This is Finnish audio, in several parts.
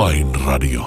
Avainradio.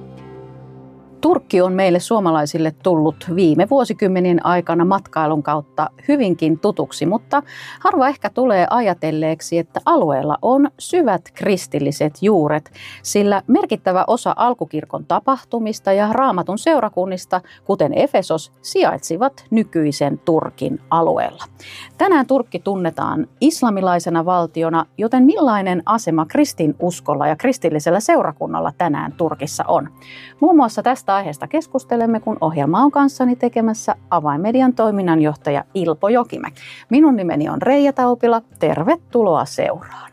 Turkki on meille suomalaisille tullut viime vuosikymmenien aikana matkailun kautta hyvinkin tutuksi, mutta harva ehkä tulee ajatelleeksi, että alueella on syvät kristilliset juuret, sillä merkittävä osa alkukirkon tapahtumista ja Raamatun seurakunnista, kuten Efesos, sijaitsivat nykyisen Turkin alueella. Tänään Turkki tunnetaan islamilaisena valtiona, joten millainen asema kristinuskolla ja kristillisellä seurakunnalla tänään Turkissa on? Muun muassa tästä aiheesta keskustelemme, kun ohjelma on kanssani tekemässä Avainmedian toiminnanjohtaja Ilpo Jokimäki. Minun nimeni on Reija Taupila. Tervetuloa seuraan.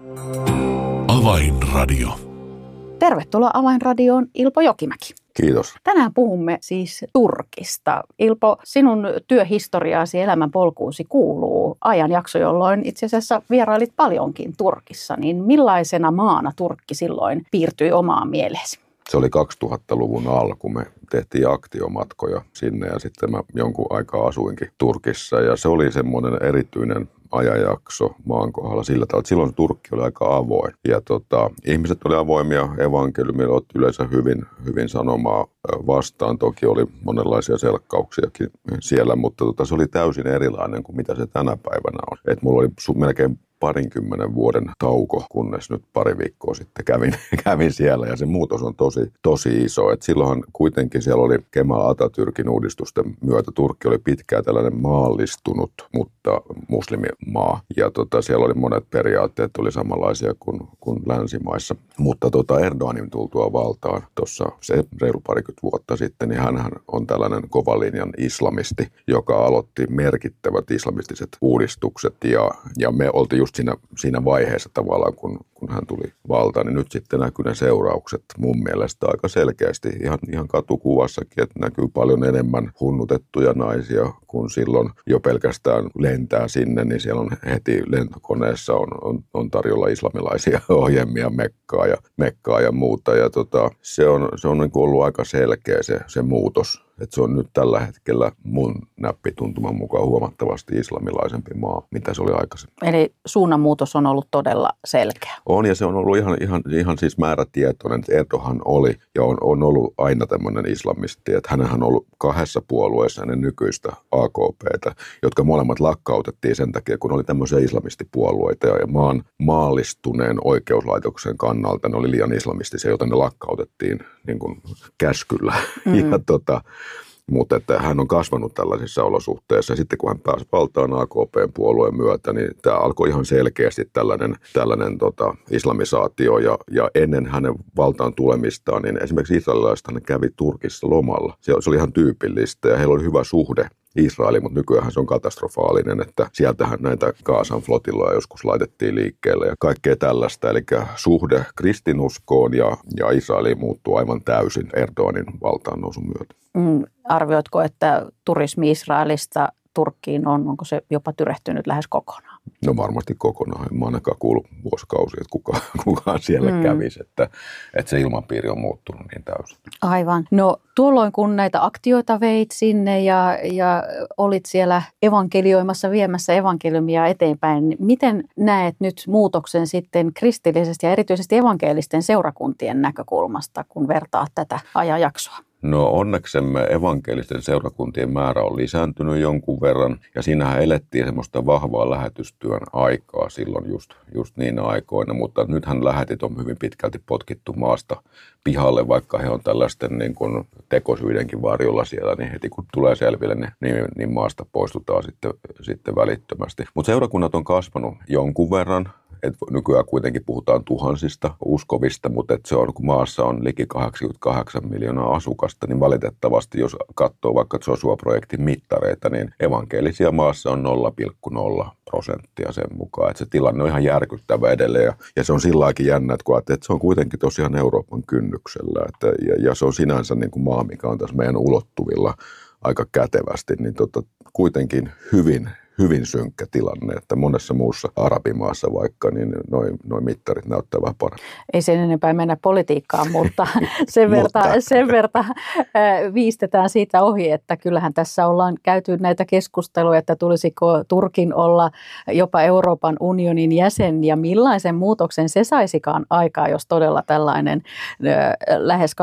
Avainradio. Tervetuloa Avainradioon, Ilpo Jokimäki. Kiitos. Tänään puhumme siis Turkista. Ilpo, sinun työhistoriaasi, elämänpolkuusi kuuluu ajanjakso, jolloin itse asiassa vierailit paljonkin Turkissa. Niin millaisena maana Turkki silloin piirtyi omaan mieleesi? Se oli 2000-luvun alku. Me tehtiin aktiomatkoja sinne ja sitten mä jonkun aikaa asuinkin Turkissa. Ja se oli semmoinen erityinen ajanjakso maan kohdalla sillä tavalla, että silloin Turkki oli aika avoin. Ja ihmiset oli avoimia, evankeliumilla otti yleensä hyvin sanomaa vastaan. Toki oli monenlaisia selkkauksiakin siellä, mutta se oli täysin erilainen kuin mitä se tänä päivänä on. Et mulla oli melkein 20 vuoden tauko, kunnes nyt pari viikkoa sitten kävin siellä ja se muutos on tosi iso. Et silloinhan kuitenkin siellä oli Kemal Atatürkin uudistusten myötä Turkki oli pitkään tällainen maallistunut, mutta muslimimaa. Ja siellä oli monet periaatteet oli samanlaisia kuin länsimaissa. Mutta Erdoganin tultua valtaan tuossa se reilu parikymmentä vuotta sitten, niin hänhän on tällainen kovalinjan islamisti, joka aloitti merkittävät islamistiset uudistukset ja me oltiin just siinä vaiheessa tavallaan, kun hän tuli valtaan, niin nyt sitten näkyy ne seuraukset mun mielestä aika selkeästi. Ihan katukuvassakin, että näkyy paljon enemmän hunnutettuja naisia, kun silloin jo pelkästään lentää sinne, niin siellä on heti lentokoneessa on tarjolla islamilaisia ohjelmia, Mekkaa ja muuta. Ja se on niin kuin ollut aika selkeä se muutos. Että se on nyt tällä hetkellä mun näppituntuman mukaan huomattavasti islamilaisempi maa, mitä se oli aikaisemmin. Eli suunnanmuutos on ollut todella selkeä. On, ja se on ollut ihan siis määrätietoinen. Erdogan oli ja on ollut aina tämmöinen islamisti, että hänhän on ollut kahdessa puolueessa ennen nykyistä AKP:tä, jotka molemmat lakkautettiin sen takia, kun oli tämmöisiä islamistipuolueita ja maan maallistuneen oikeuslaitoksen kannalta ne oli liian islamistisia, joten ne lakkautettiin niin kuin käskyllä. Mutta että hän on kasvanut tällaisissa olosuhteissa ja sitten kun hän pääsi valtaan AKP:n puolueen myötä, niin tämä alkoi ihan selkeästi tällainen islamisaatio ja ennen hänen valtaan tulemistaan, niin esimerkiksi israelilaiset hän kävi Turkissa lomalla. Se oli ihan tyypillistä ja heillä oli hyvä suhde Israeliin, mutta nykyään se on katastrofaalinen, että sieltähän näitä Gazan flotilloja joskus laitettiin liikkeelle ja kaikkea tällaista. Eli suhde kristinuskoon ja Israeliin muuttuu aivan täysin Erdoganin valtaan nousun myötä. Arvioitko, että turismi Israelista Turkkiin onko se jopa tyrehtynyt lähes kokonaan? No varmasti kokonaan. En mä ainakaan kuullut vuosikausia, että kukaan siellä kävisi, että se ilmapiiri on muuttunut niin täysin. Aivan. No tuolloin kun näitä aktioita veit sinne ja olit siellä evankelioimassa, viemässä evankeliumia eteenpäin, niin miten näet nyt muutoksen sitten kristillisesti ja erityisesti evankelisten seurakuntien näkökulmasta, kun vertaat tätä ajanjaksoa? No onneksemme evankelisten seurakuntien määrä on lisääntynyt jonkun verran ja siinähän elettiin semmoista vahvaa lähetystyön aikaa silloin just niinä aikoina, mutta nythän lähetit on hyvin pitkälti potkittu maasta pihalle, vaikka he on tällaisten niin kuin tekosyidenkin varjolla siellä, niin heti kun tulee selville, niin maasta poistutaan sitten välittömästi. Mutta seurakunnat on kasvanut jonkun verran. Et nykyään kuitenkin puhutaan tuhansista uskovista, mutta se on, kun maassa on liki 88 miljoonaa asukasta, niin valitettavasti, jos katsoo vaikka Joshua-projektin mittareita, niin evankelisia maassa on 0,0% sen mukaan. Et se tilanne on ihan järkyttävä edelleen ja se on silläkin jännä, että se on kuitenkin tosiaan Euroopan kynnyksellä. Ja se on sinänsä niin kuin maa, mikä on tässä meidän ulottuvilla aika kätevästi, niin kuitenkin hyvin synkkä tilanne, että monessa muussa arabimaassa vaikka, niin noi mittarit näyttää vähän paremmin. Ei sen enempää mennä politiikkaan, mutta sen verta viistetään siitä ohi, että kyllähän tässä ollaan käyty näitä keskusteluja, että tulisiko Turkin olla jopa Euroopan unionin jäsen ja millaisen muutoksen se saisikaan aikaa, jos todella tällainen lähes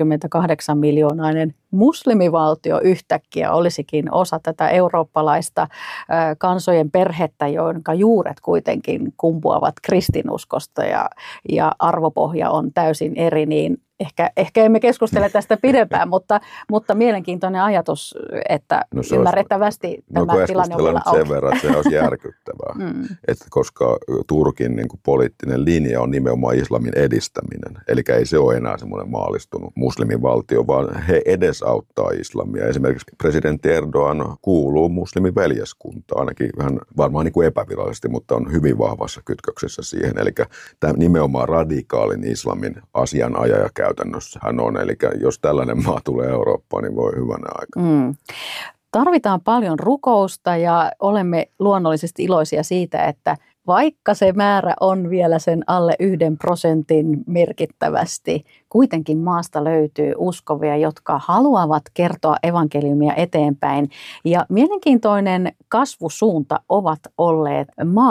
88 miljoonainen muslimivaltio yhtäkkiä olisikin osa tätä eurooppalaista kansojen perhettä, jonka juuret kuitenkin kumpuavat kristinuskosta ja arvopohja on täysin eri, niin ehkä emme keskustele tästä pidempään, mutta mielenkiintoinen ajatus, että ymmärrettävästi tämä tilanne on vielä auki. Sen verran, että se olisi järkyttävää, että koska Turkin niin kuin poliittinen linja on nimenomaan islamin edistäminen, eli ei se ole enää semmoinen maallistunut muslimivaltio, vaan he edesauttaa islamia. Esimerkiksi presidentti Erdogan kuuluu muslimiveljeskuntaan, ainakin vähän varmaan niin kuin epävirallisesti, mutta on hyvin vahvassa kytköksessä siihen, eli tämä nimenomaan radikaalin islamin asianajaja käytännössä hän on. Eli jos tällainen maa tulee Eurooppaan, niin voi hyvänä aika. Tarvitaan paljon rukousta ja olemme luonnollisesti iloisia siitä, että vaikka se määrä on vielä sen alle 1% merkittävästi, kuitenkin maasta löytyy uskovia, jotka haluavat kertoa evankeliumia eteenpäin. Ja mielenkiintoinen kasvusuunta ovat olleet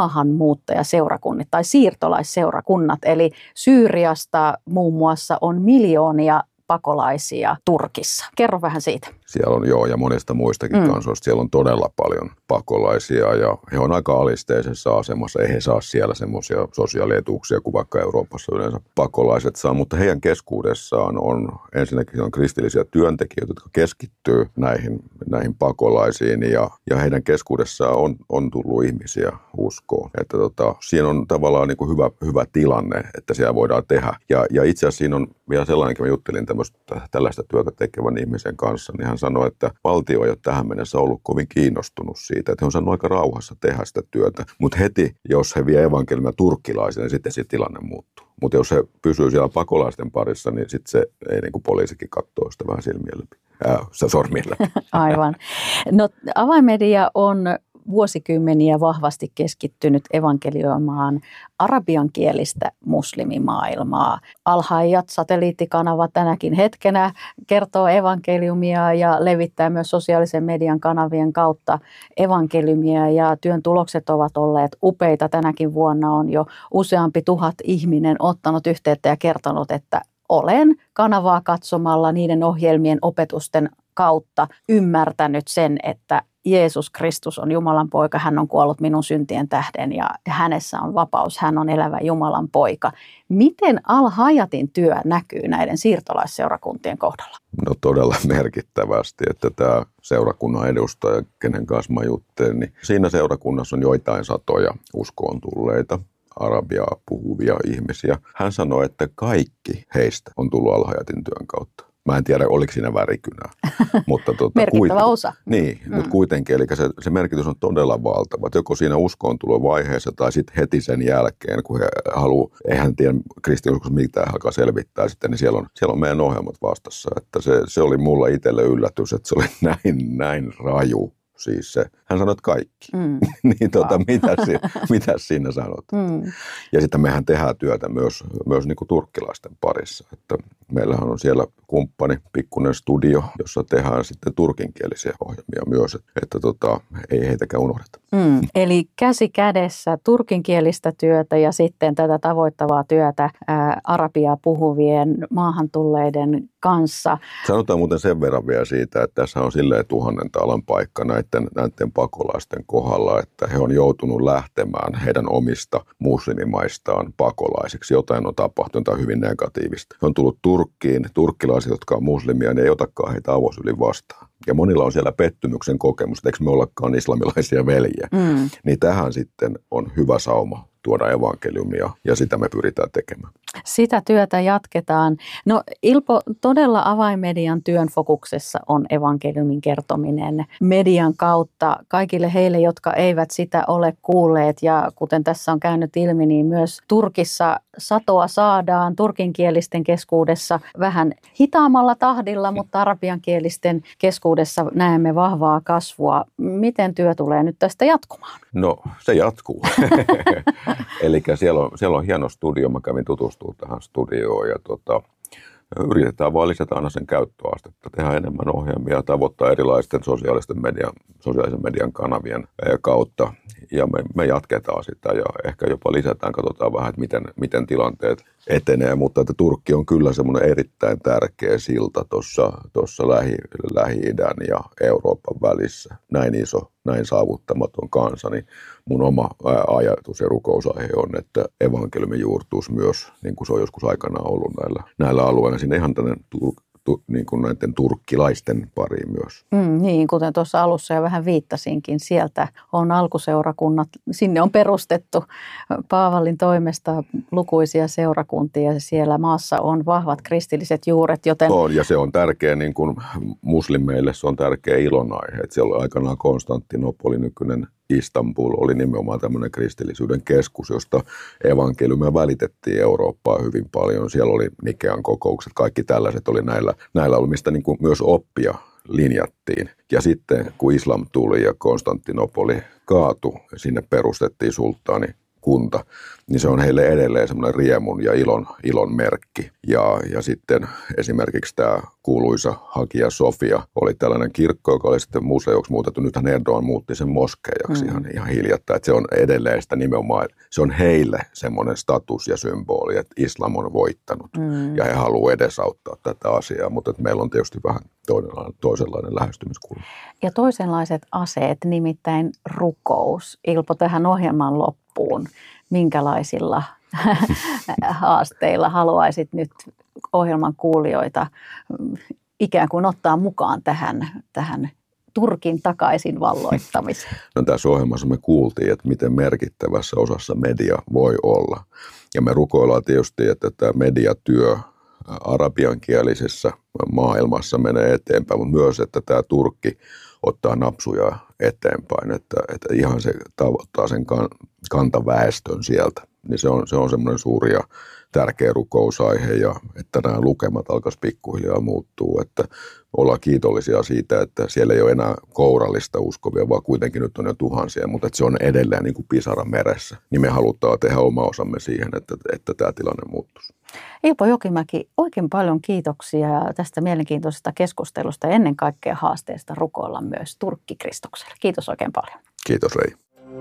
maahanmuuttajaseurakunnat tai siirtolaisseurakunnat. Eli Syyriasta muun muassa on miljoonia pakolaisia Turkissa. Kerro vähän siitä. Siellä on ja monista muistakin kansoista. Siellä on todella paljon pakolaisia ja he on aika alisteisessa asemassa. Ei he saa siellä semmoisia sosiaalietuuksia kuin vaikka Euroopassa yleensä pakolaiset saa, mutta heidän keskuudessaan on ensinnäkin on kristillisiä työntekijöitä, jotka keskittyy näihin pakolaisiin ja heidän keskuudessaan on tullut ihmisiä uskoon. Että siinä on tavallaan niin kuin hyvä tilanne, että siellä voidaan tehdä. Ja itse asiassa siinä on vielä sellainenkin, mä juttelin tällaista työtä tekevän ihmisen kanssa, niin hän sanoi, että valtio ei ole tähän mennessä ollut kovin kiinnostunut siitä, että he on saanut aika rauhassa tehdä sitä työtä, mutta heti, jos he vie evankeliumia turkkilaisille, niin sitten se tilanne muuttuu. Mutta jos he pysyy siellä pakolaisten parissa, niin sitten se ei niin kuin poliisikin katsoo sitä vähän silmien läpi, sormien läpi. Aivan. No Avainmedia on vuosikymmeniä vahvasti keskittynyt evankelioimaan arabiankielistä muslimimaailmaa. Al-Hayat satelliittikanava tänäkin hetkenä kertoo evankeliumia ja levittää myös sosiaalisen median kanavien kautta evankeliumia ja työn tulokset ovat olleet upeita. Tänäkin vuonna on jo useampi 1000 ihminen ottanut yhteyttä ja kertonut, että olen kanavaa katsomalla niiden ohjelmien opetusten kautta ymmärtänyt sen, että Jeesus Kristus on Jumalan poika, hän on kuollut minun syntien tähden ja hänessä on vapaus, hän on elävä Jumalan poika. Miten Al-Hayatin työ näkyy näiden siirtolaisseurakuntien kohdalla? No todella merkittävästi, että tämä seurakunnan edustaja, kenen kanssa mä juttelin, niin siinä seurakunnassa on joitain satoja uskoon tulleita arabiaa puhuvia ihmisiä. Hän sanoi, että kaikki heistä on tullut Al-Hayatin työn kautta. Mä en tiedä, oliko siinä värikynää. Mutta merkittävä osa. Niin, mutta kuitenkin, eli se merkitys on todella valtava. Että joko siinä uskoontulovaiheessa tai sitten heti sen jälkeen, kun he haluaa, eihän tiedä kristinuskossa mitään alkaa selvittää sitten, niin siellä on meidän ohjelmat vastassa. Että se oli mulla itselle yllätys, että se oli näin raju. Siis se, hän sanoi, että kaikki. Niin mitä siinä sanot? Ja sitten mehän tehdään työtä myös niin kuin turkkilaisten parissa. Että meillähän on siellä kumppani, pikkuinen studio, jossa tehdään sitten turkinkielisiä ohjelmia myös, että ei heitäkään unohdeta. Eli käsi kädessä turkinkielistä työtä ja sitten tätä tavoittavaa työtä arabiaa puhuvien maahantulleiden kanssa. Sanotaan muuten sen verran vielä siitä, että tässä on silleen 1000 taalan paikka näiden pakolaisten kohdalla, että he on joutunut lähtemään heidän omista muslimimaistaan pakolaisiksi. Jotain on tapahtunut, tai hyvin negatiivista. He on tullut Turkkiin, turkkilaiset, jotka on muslimia, niin ei otakaan heitä avosylin vastaan. Ja monilla on siellä pettymyksen kokemus, että eikö me ollakaan islamilaisia veljiä. Niin tähän sitten on hyvä sauma tuoda evankeliumia ja sitä me pyritään tekemään. Sitä työtä jatketaan. No Ilpo, todella avainmedian työn fokuksessa on evankeliumin kertominen median kautta kaikille heille, jotka eivät sitä ole kuulleet. Ja kuten tässä on käynyt ilmi, niin myös Turkissa satoa saadaan turkinkielisten keskuudessa vähän hitaammalla tahdilla, mutta arabiankielisten keskuudessa näemme vahvaa kasvua. Miten työ tulee nyt tästä jatkumaan? No se jatkuu. Eli siellä on hieno studio. Mä kävin tutustumaan tähän studioon ja yritetään vaan lisätä aina sen käyttöastetta, tehdä enemmän ohjelmia, tavoittaa erilaisten sosiaalisen median kanavien kautta. Ja me jatketaan sitä ja ehkä jopa lisätään, katsotaan vähän, että miten tilanteet etenee. Mutta että Turkki on kyllä semmoinen erittäin tärkeä silta tuossa Lähi-idän ja Euroopan välissä. Näin iso, näin saavuttamaton kansa, niin mun oma ajatus ja rukousaihe on, että evankeliumi juurtuisi myös, niin kuin se on joskus aikanaan ollut näillä alueilla, sinne ihan tänne niin kuin näiden turkkilaisten pariin myös. Niin, kuten tuossa alussa jo vähän viittasinkin, sieltä on alkuseurakunnat, sinne on perustettu Paavalin toimesta lukuisia seurakuntia ja siellä maassa on vahvat kristilliset juuret, joten... On, ja se on tärkeä, niin kuin muslimeille se on tärkeä ilonaihe, että siellä oli aikanaan Konstantinopoli, nykyinen Istanbul oli nimenomaan tämmöinen kristillisyyden keskus, josta evankeliumia välitettiin Eurooppaan hyvin paljon. Siellä oli Nikean kokoukset, kaikki tällaiset oli näillä oli, mistä niin kuin myös oppia linjattiin. Ja sitten kun islam tuli ja Konstantinopoli kaatui, sinne perustettiin sulttaanikunta, niin se on heille edelleen semmoinen riemun ja ilon merkki. Ja sitten esimerkiksi tämä kuuluisa Hagia Sofia oli tällainen kirkko, joka oli sitten museoksi muutettu. Nythän Erdogan muutti sen moskeijaksi ihan hiljattain. Että se on edelleen sitä nimenomaan, se on heille semmoinen status ja symboli, että islam on voittanut. Ja he haluavat edesauttaa tätä asiaa, mutta meillä on tietysti vähän toisenlainen lähestymiskulma. Ja toisenlaiset aseet, nimittäin rukous. Ilpo, tähän ohjelman loppuun. Minkälaisilla haasteilla haluaisit nyt ohjelman kuulijoita ikään kuin ottaa mukaan tähän Turkin takaisin valloittamiseen? No tässä ohjelmassa me kuultiin, että miten merkittävässä osassa media voi olla. Ja me rukoillaan tietysti, että tämä mediatyö arabiankielisessä maailmassa menee eteenpäin, mutta myös, että tämä Turkki ottaa napsuja eteenpäin, että ihan se tavoittaa sen kantaväestön sieltä. Niin se on semmoinen suuri ja tärkeä rukousaihe ja että nämä lukemat alkaisi pikkuhiljaa muuttua, että ollaan kiitollisia siitä, että siellä ei ole enää kourallista uskovia, vaan kuitenkin nyt on jo tuhansia, mutta että se on edelleen niin kuin pisara meressä. Niin me halutaan tehdä oma osamme siihen, että tämä tilanne muuttuisi. Ilpo Jokimäki, oikein paljon kiitoksia tästä mielenkiintoisesta keskustelusta ja ennen kaikkea haasteesta rukoilla myös Turkki-Kristukselle. Kiitos oikein paljon. Kiitos Rei.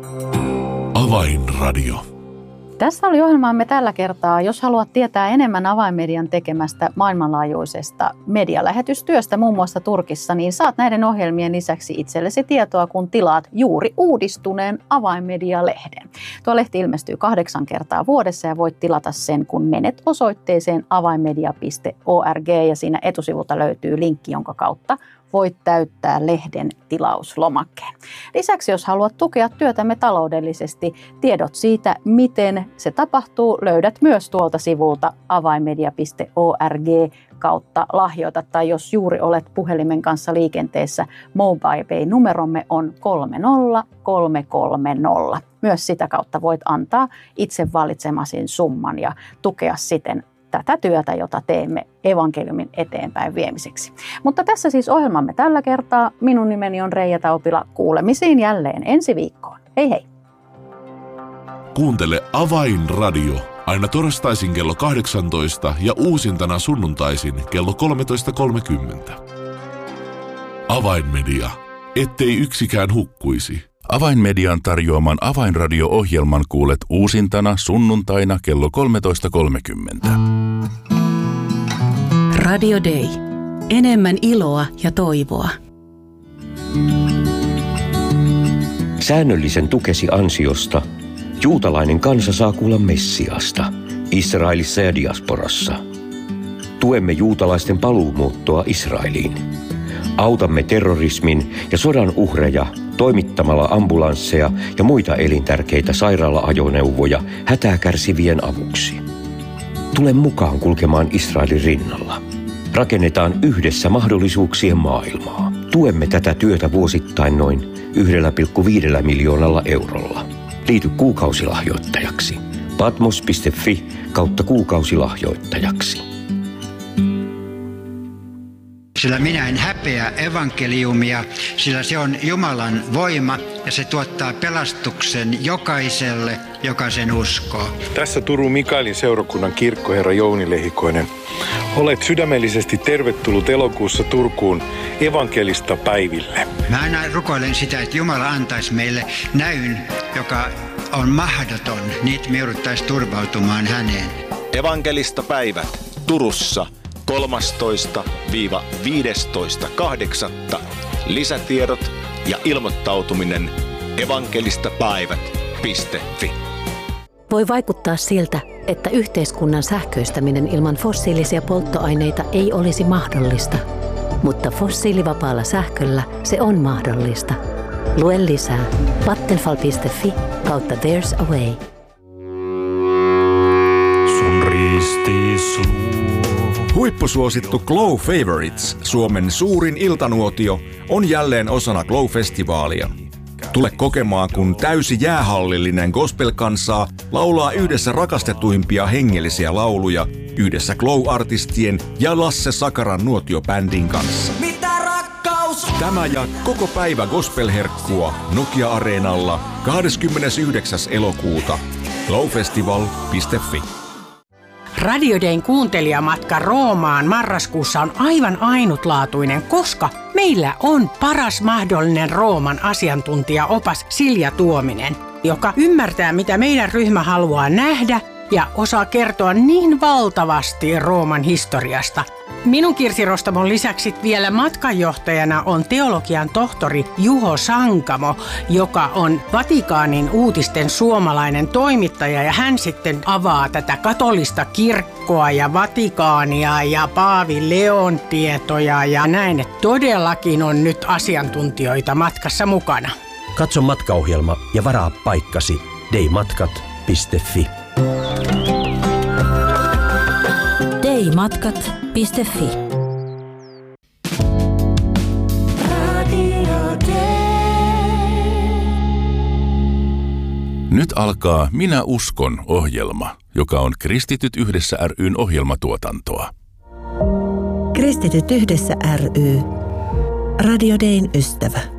Avainradio. Tässä oli ohjelmaamme tällä kertaa. Jos haluat tietää enemmän Avainmedian tekemästä maailmanlaajuisesta medialähetystyöstä, muun muassa Turkissa, niin saat näiden ohjelmien lisäksi itsellesi tietoa, kun tilaat juuri uudistuneen Avainmedia-lehden. Tuo lehti ilmestyy 8 kertaa vuodessa ja voit tilata sen, kun menet osoitteeseen avainmedia.org ja siinä etusivulta löytyy linkki, jonka kautta voit täyttää lehden tilauslomakkeen. Lisäksi, jos haluat tukea työtämme taloudellisesti, tiedot siitä, miten se tapahtuu, löydät myös tuolta sivulta avainmedia.org kautta lahjoita. Tai jos juuri olet puhelimen kanssa liikenteessä, MobilePay-numeromme on 30330. Myös sitä kautta voit antaa itse valitsemasi summan ja tukea siten tätä työtä, jota teemme evankeliumin eteenpäin viemiseksi. Mutta tässä siis ohjelmamme tällä kertaa. Minun nimeni on Reija Taupila. Kuulemisiin jälleen ensi viikkoon. Hei hei! Kuuntele Avainradio aina torstaisin kello 18 ja uusintana sunnuntaisin kello 13.30. Avainmedia. Ettei yksikään hukkuisi. Avainmedian tarjoaman Avainradio-ohjelman kuulet uusintana sunnuntaina kello 13.30. Radio Day. Enemmän iloa ja toivoa. Säännöllisen tukesi ansiosta juutalainen kansa saa kuulla Messiasta Israelissa ja diasporassa. Tuemme juutalaisten paluumuuttoa Israeliin. Autamme terrorismin ja sodan uhreja toimittamalla ambulansseja ja muita elintärkeitä sairaala-ajoneuvoja hätää kärsivien avuksi. Tule mukaan kulkemaan Israelin rinnalla. Rakennetaan yhdessä mahdollisuuksien maailmaa. Tuemme tätä työtä vuosittain noin 1,5 miljoonalla eurolla. Liity kuukausilahjoittajaksi. patmos.fi/kuukausilahjoittajaksi. Sillä minä en häpeä evankeliumia, sillä se on Jumalan voima ja se tuottaa pelastuksen jokaiselle, joka sen uskoo. Tässä Turun Mikaelin seurakunnan kirkkoherra Jouni Lehikoinen. Olet sydämellisesti tervetullut elokuussa Turkuun evankelista päiville. Mä aina rukoilen sitä, että Jumala antaisi meille näyn, joka on mahdoton, niin me jouduttaisiin turvautumaan häneen. Evankelista päivät Turussa 13-15.8. Lisätiedot ja ilmoittautuminen evangelistapäivät.fi. Voi vaikuttaa siltä, että yhteiskunnan sähköistäminen ilman fossiilisia polttoaineita ei olisi mahdollista. Mutta fossiilivapaalla sähköllä se on mahdollista. Lue lisää vattenfall.fi/there's a way. Sun ristis huippusuosittu Glow Favorites, Suomen suurin iltanuotio, on jälleen osana Glow-festivaalia. Tule kokemaan, kun täysi jäähallillinen gospel-kansaa laulaa yhdessä rakastetuimpia hengellisiä lauluja yhdessä Glow-artistien ja Lasse Sakaran nuotiobändin kanssa. Mitä rakkaus? Tämä ja koko päivä gospel-herkkua Nokia-areenalla 29. elokuuta. glowfestival.fi. Radio Dayn kuuntelijamatka Roomaan marraskuussa on aivan ainutlaatuinen, koska meillä on paras mahdollinen Rooman asiantuntijaopas Silja Tuominen, joka ymmärtää, mitä meidän ryhmä haluaa nähdä ja osaa kertoa niin valtavasti Rooman historiasta. Minun Kirsi Rostamon lisäksi vielä matkanjohtajana on teologian tohtori Juho Sankamo, joka on Vatikaanin uutisten suomalainen toimittaja, ja hän sitten avaa tätä katolista kirkkoa ja Vatikaania ja Paavi Leon tietoja ja näin, että todellakin on nyt asiantuntijoita matkassa mukana. Katso matkaohjelma ja varaa paikkasi daymatkat.fi. daymatkat.fi. Nyt alkaa Minä uskon -ohjelma, joka on Kristityt yhdessä ry:n ohjelmatuotantoa. Kristityt yhdessä ry. Radio Dayn ystävä.